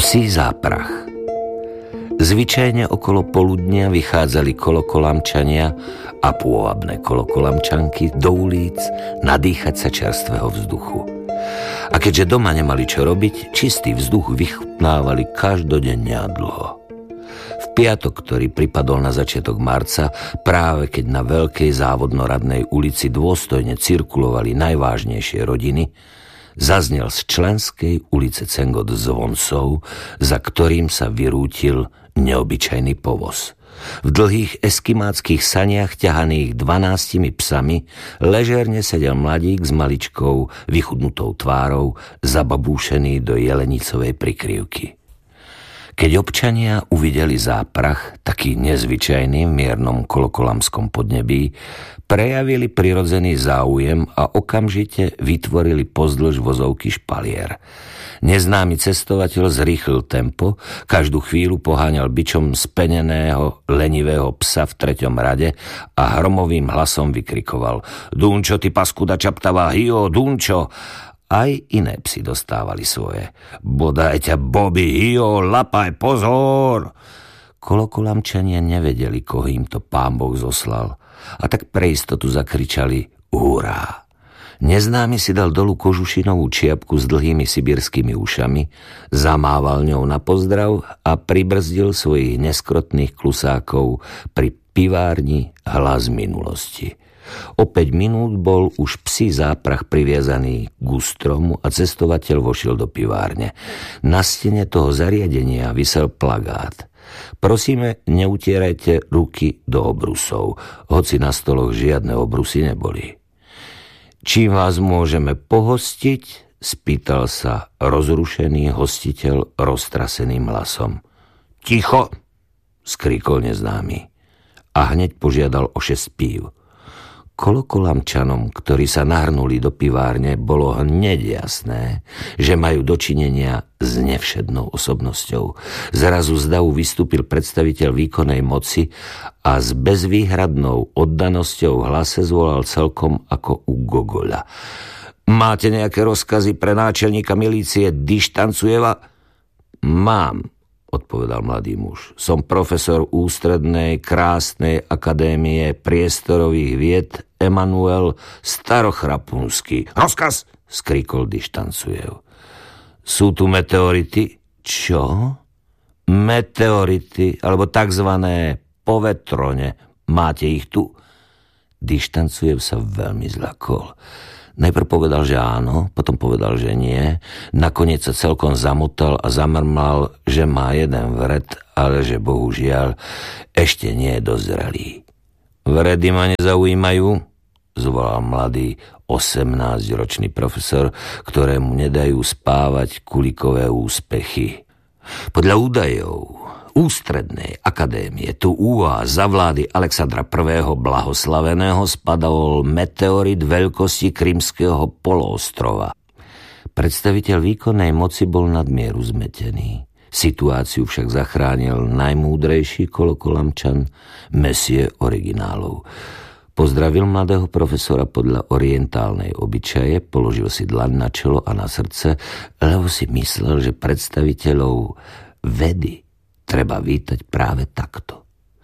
Psí záprach. Zvyčajne okolo poludnia vychádzali kolokolamčania a pôvabné kolokolamčanky do ulic nadýchať sa čerstvého vzduchu. A keďže doma nemali čo robiť, čistý vzduch vychutnávali každodenne a dlho. V piatok, ktorý pripadol na začiatok marca, práve keď na veľkej závodnoradnej ulici dôstojne cirkulovali najvážnejšie rodiny, zaznel z Členskej ulice cengot zvoncov, za ktorým sa vyrútil neobyčajný povoz. V dlhých eskimáckých saniach ťahaných 12 psami ležerne sedel mladík s maličkou vychudnutou tvárou, zababúšený do jelenicovej prikryvky. Keď občania uvideli záprach, taký nezvyčajný v miernom kolokolamskom podnebí, prejavili prirodzený záujem a okamžite vytvorili pozdĺž vozovky špalier. Neznámy cestovateľ zrýchlil tempo, každú chvíľu poháňal bičom speneného, lenivého psa v 3. rade a hromovým hlasom vykrikoval: "Dunčo, ty paskuda čaptavá, hio, Dunčo!" Aj iné psi dostávali svoje. "Bodaj ťa, Bobby, hio, lapaj, pozor!" Kolokolamčania nevedeli, koho im to Pán Boh zoslal, a tak pre istotu zakričali hurá. Neznámy si dal dolu kožušinovú čiapku s dlhými sibírskými ušami, zamával ňou na pozdrav a pribrzdil svojich neskrotných klusákov pri pivárni Hlas minulosti. O 5 minút bol už psí záprach priviazaný k ústromu a cestovateľ vošiel do pivárne. Na stene toho zariadenia visel plagát: "Prosíme, neutierajte ruky do obrusov", hoci na stoloch žiadne obrusy neboli. "Čím vás môžeme pohostiť?" spýtal sa rozrušený hostiteľ roztraseným hlasom. "Ticho!" skríkol neznámy a hneď požiadal o 6 pív. Kolokolamčanom, ktorí sa nahrnuli do pivárne, bolo hneď jasné, že majú dočinenia s nevšednou osobnosťou. Zrazu z davu vystúpil predstaviteľ výkonnej moci a s bezvýhradnou oddanosťou v hlase zvolal celkom ako u Gogoľa: "Máte nejaké rozkazy pre náčelníka milície Dištancujeva?" "Mám", odpovedal mladý muž. "Som profesor ústrednej krásnej akadémie priestorových vied Emanuel Starochrapunský." "Rozkaz!" skríkol Dištancujev. "Sú tu meteority." "Čo?" "Meteority, alebo takzvané povetrone. Máte ich tu?" Dištancujev sa veľmi zľakol. Najprv povedal, že áno, potom povedal, že nie. Nakoniec sa celkom zamotal a zamrmal, že má jeden vred, ale že bohužiaľ ešte nie je dozrelý. "Vredy ma nezaujímajú", zvolal mladý 18-ročný profesor, ktorému nedajú spávať kulikové úspechy. Podľa údajov Ústrednej akadémie tu UA za vlády Alexandra I. blahoslaveného spadol meteorit veľkosti Krymského poloostrova. Predstaviteľ výkonnej moci bol nadmieru zmetený. Situáciu však zachránil najmúdrejší kolokolamčan, Messie originálov. Pozdravil mladého profesora podľa orientálnej obyčaje, položil si dlaň na čelo a na srdce, lebo si myslel, že predstaviteľov vedy treba vítať práve takto.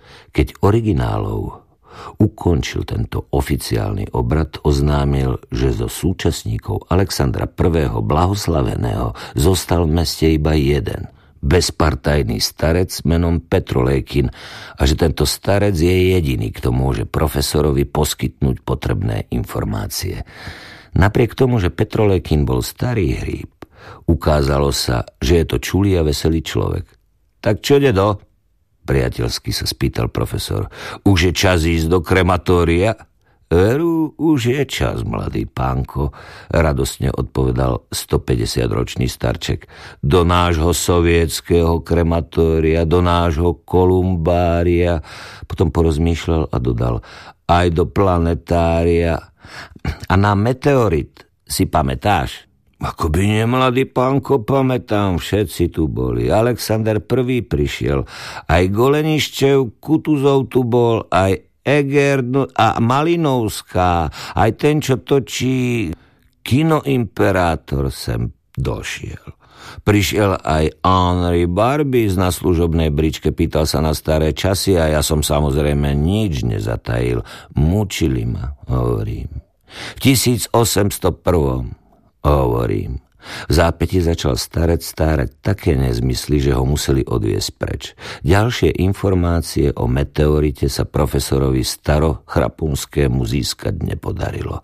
Keď originálov ukončil tento oficiálny obrad, oznámil, že zo súčasníkov Alexandra I. blahoslaveného zostal v meste iba jeden, bezpartajný starec menom Petrolékin, a že tento starec je jediný, kto môže profesorovi poskytnúť potrebné informácie. Napriek tomu, že Petrolékin bol starý hríb, ukázalo sa, že je to čulý a veselý človek. "Tak čo, dedo?" priateľsky sa spýtal profesor. "Už je čas ísť do krematória?" "Veru, už je čas, mladý pánko", radostne odpovedal 150-ročný starček. "Do nášho sovietského krematória, do nášho kolumbária." Potom porozmýšľal a dodal: "Aj do planetária. A na meteorit si pamätáš?" "Ako by nie, mladý pánko, pamätám, všetci tu boli. Alexander I. prišiel, aj Goleniščev, Kutuzov tu bol, aj Eger a Malinovská, aj ten, čo točí Kinoimperátor, sem došiel. Prišiel aj Henri Barby na služobnej bričke, pýtal sa na staré časy a ja som samozrejme nič nezatajil. Mučili ma, hovorím. V 1801. hovorím. V zápäti začal starec stárať také nezmysly, že ho museli odviesť preč. Ďalšie informácie o meteorite sa profesorovi Starochrapunskému získať nepodarilo.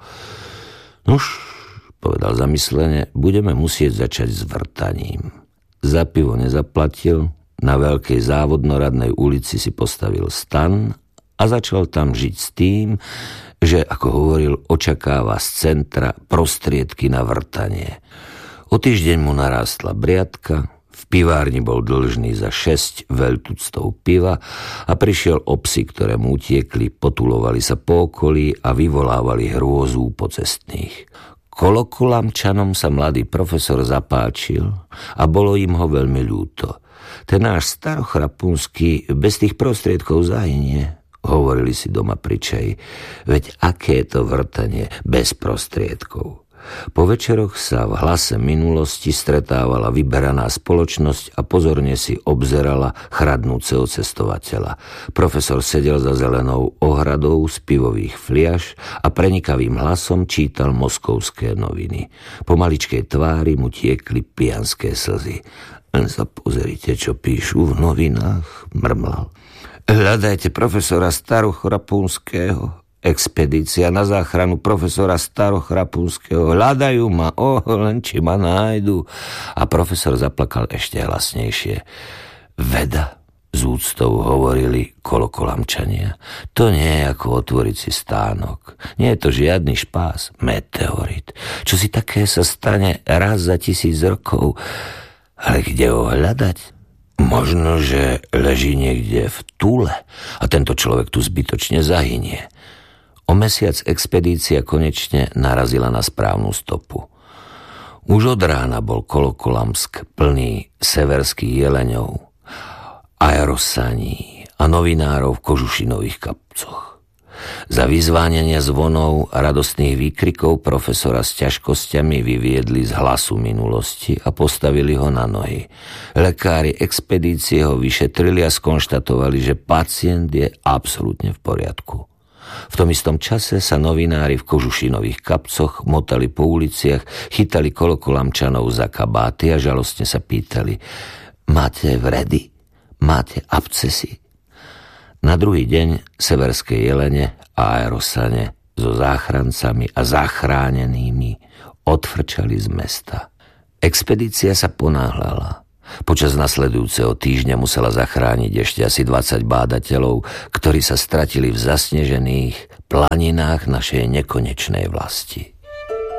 Nuž, povedal zamyslene, budeme musieť začať s vrtaním. Za pivo nezaplatil, na veľkej závodnoradnej ulici si postavil stan a začal tam žiť s tým, že, ako hovoril, očakáva z centra prostriedky na vrtanie. O týždeň mu narástla briadka, v pivárni bol dlžný za 6 veľtuctov piva a prišiel o psi, ktoré mu utiekli, potulovali sa po okolí a vyvolávali hrôzu pocestných. Kolokolamčanom sa mladý profesor zapáčil a bolo im ho veľmi ľúto. Ten náš Starochrapunský bez tých prostriedkov zahynie, hovorili si doma pri čaji. Veď aké je to vrtanie bez prostriedkov? Po večeroch sa v Hlase minulosti stretávala vyberaná spoločnosť a pozorne si obzerala chradnúceho cestovateľa. Profesor sedel za zelenou ohradou z pivových fliaš a prenikavým hlasom čítal moskovské noviny. Po maličkej tvári mu tiekli pijanské slzy. Len sa pozrite, čo píšu v novinách, mrmlal. Hľadajte profesora Starochrapunského. Expedícia na záchranu profesora Starochrapunského. Hľadajú ma, len či ma nájdu. A profesor zaplakal ešte hlasnejšie. Veda, z úctou hovorili kolokolamčania. To nie je ako otvoriť si stánok. Nie je to žiadny špás, meteorit. Čo si také sa stane raz za 1000 rokov. Ale kde ho hľadať? Možno, že leží niekde v Tule a tento človek tu zbytočne zahynie. O mesiac expedícia konečne narazila na správnu stopu. Už od rána bol Kolokolamsk plný severských jeleňov, aerosaní a novinárov v kožušinových kapcoch. Za vyzvánenia zvonov a radostných výkrikov profesora s ťažkosťami vyviedli z Hlasu minulosti a postavili ho na nohy. Lekári expedície ho vyšetrili a skonštatovali, že pacient je absolútne v poriadku. V tom istom čase sa novinári v kožušinových kapcoch motali po uliciach, chytali kolokolamčanov za kabáty a žalostne sa pýtali: máte vredy? Máte abscesy? Na druhý deň severské jelene a aerosane so záchrancami a zachránenými odfrčali z mesta. Expedícia sa ponáhľala. Počas nasledujúceho týždňa musela zachrániť ešte asi 20 bádateľov, ktorí sa stratili v zasnežených planinách našej nekonečnej vlasti.